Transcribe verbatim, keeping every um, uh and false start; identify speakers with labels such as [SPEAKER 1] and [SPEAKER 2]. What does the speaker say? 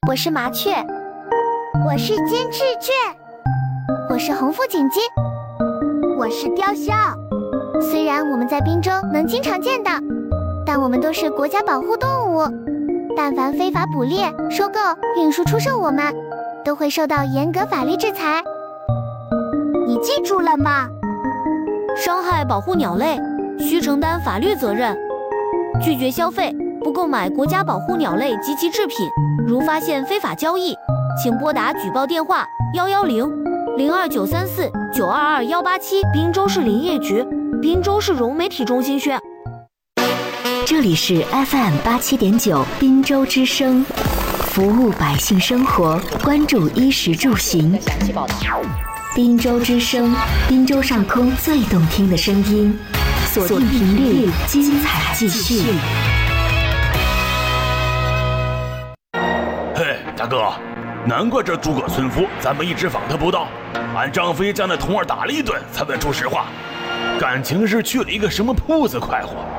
[SPEAKER 1] 我是麻雀，
[SPEAKER 2] 我是金翅雀，
[SPEAKER 1] 我是红腹锦鸡，
[SPEAKER 2] 我是雕鸮。
[SPEAKER 1] 虽然我们在滨州能经常见到，但我们都是国家保护动物。但凡非法捕猎、收购、运输、出售我们，都会受到严格法律制裁。
[SPEAKER 2] 你记住了吗？
[SPEAKER 3] 伤害保护鸟类，需承担法律责任。拒绝消费，不购买国家保护鸟类及其制品。如发现非法交易，请拨打举报电话幺幺零零二九三四九二二幺八七。滨州市林业局，滨州市融媒体中心宣。
[SPEAKER 4] 这里是 F M 八七点九滨州之声，服务百姓生活，关注衣食住行。滨州之声，滨州上空最动听的声音，锁定频率，精彩继续。
[SPEAKER 5] 嘿，大哥，难怪这诸葛村夫咱们一直访他不到，俺张飞将那童儿打了一顿，才问出实话，感情是去了一个什么铺子快活。